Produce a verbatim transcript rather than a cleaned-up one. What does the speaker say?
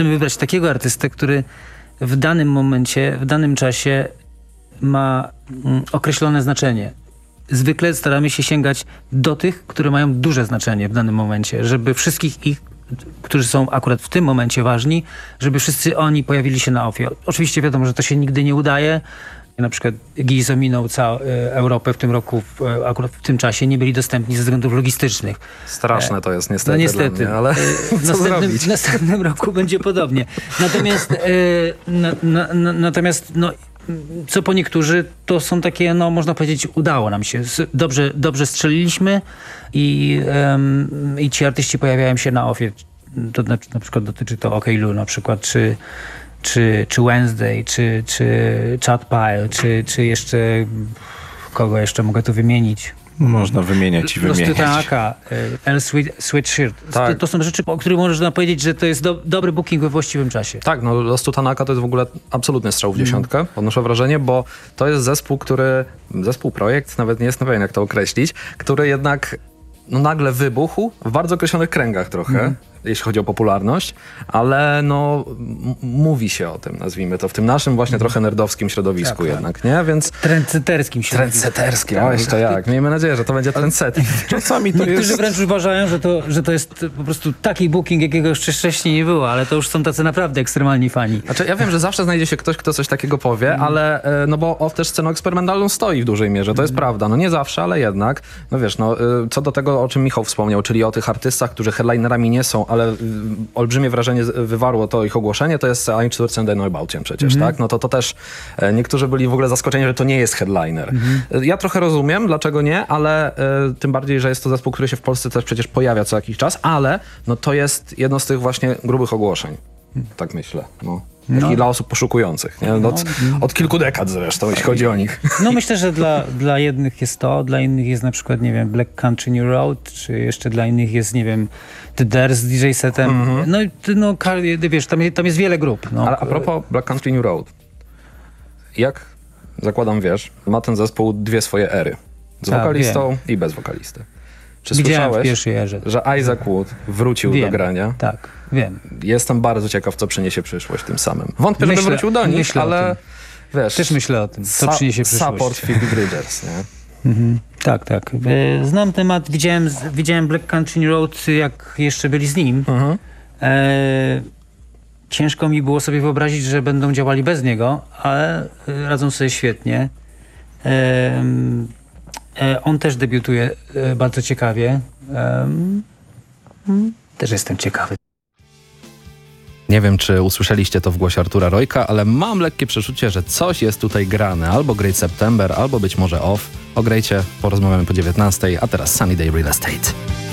chcemy wybrać takiego artystę, który w danym momencie, w danym czasie ma mm, określone znaczenie. Zwykle staramy się sięgać do tych, które mają duże znaczenie w danym momencie, żeby wszystkich ich, którzy są akurat w tym momencie ważni, żeby wszyscy oni pojawili się na ofie. Oczywiście wiadomo, że to się nigdy nie udaje. Na przykład Giz ominął całą Europę w tym roku, w, akurat w tym czasie nie byli dostępni ze względów logistycznych. Straszne to jest niestety, no niestety, dla mnie, ale w co następnym, zrobić? w następnym roku będzie podobnie. Natomiast, e, na, na, na, natomiast no, co po niektórzy, to są takie, no można powiedzieć, udało nam się. Dobrze, dobrze strzeliliśmy i, um, i ci artyści pojawiają się na ofie. To na, na przykład dotyczy to OK Lu na przykład, czy Czy, czy Wednesday, czy, czy Chad Pile, czy, czy jeszcze kogo jeszcze mogę tu wymienić? Można wymieniać i wymieniać. Lostytanaka, El Sweatshirt. Tak. To, to są rzeczy, o których można powiedzieć, że to jest do, dobry booking we właściwym czasie. Tak, no Lostu Tanaka to jest w ogóle absolutny strzał w dziesiątkę, mm. odnoszę wrażenie, bo to jest zespół, który, zespół, projekt, nawet nie jestem pewien jak to określić, który jednak no, nagle wybuchł w bardzo określonych kręgach trochę, mm. jeśli chodzi o popularność, ale no m- mówi się o tym, nazwijmy to, w tym naszym właśnie trochę nerdowskim środowisku tak, jednak, nie? Więc trendseterskim środowisku. Trendseterskim, o jeszcze jak. Miejmy nadzieję, że to będzie trendsetting. Czasami to Niektórzy jest... wręcz uważają, że to, że to jest po prostu taki booking, jakiego jeszcze wcześniej nie było, ale to już są tacy naprawdę ekstremalni fani. Znaczy, ja wiem, że zawsze znajdzie się ktoś, kto coś takiego powie, mm. ale e, no bo o też sceną eksperymentalną stoi w dużej mierze, to jest mm. prawda. No nie zawsze, ale jednak. No wiesz, no e, co do tego, o czym Michał wspomniał, czyli o tych artystach, którzy headlinerami nie są, ale y, olbrzymie wrażenie wywarło to ich ogłoszenie, to jest Ein Sturzende Neubautien przecież, mm. tak? No to to też e, niektórzy byli w ogóle zaskoczeni, że to nie jest headliner. Mm. E, ja trochę rozumiem, dlaczego nie, ale e, tym bardziej, że jest to zespół, który się w Polsce też przecież pojawia co jakiś czas, ale no to jest jedno z tych właśnie grubych ogłoszeń. Tak myślę, no. Jak No. i dla osób poszukujących, nie? Od, od kilku dekad zresztą, jeśli chodzi o nich. No myślę, że dla, dla jednych jest to, dla innych jest na przykład, nie wiem, Black Country New Road, czy jeszcze dla innych jest, nie wiem, The Dare z D J setem. Mm-hmm. No, no wiesz, tam, tam jest wiele grup. No. Ale a propos Black Country New Road, jak, zakładam, wiesz, ma ten zespół dwie swoje ery. Z tak, wokalistą wiem. i bez wokalisty. Czy Widziałem słyszałeś, w pierwszej erze. że Isaac Wood wrócił wiem, do grania? Tak, wiem. Jestem bardzo ciekaw, co przyniesie przyszłość tym samym. Wątpię, Myślę, żeby wrócił do nich, myślę ale wiesz... Też myślę o tym, co sa- przyniesie przyszłość. Support Phoebe Bridgers, nie? Mhm. Tak, tak. Znam temat, widziałem, widziałem Black Country Road, jak jeszcze byli z nim. Mhm. E, ciężko mi było sobie wyobrazić, że będą działali bez niego, ale radzą sobie świetnie. E, e, on też debiutuje e, bardzo ciekawie. E, też jestem ciekawy. Nie wiem, czy usłyszeliście to w głosie Artura Rojka, ale mam lekkie przeczucie, że coś jest tutaj grane. Albo Great September, albo być może Off. O Grejcie porozmawiamy po dziewiętnastej, a teraz Sunny Day Real Estate.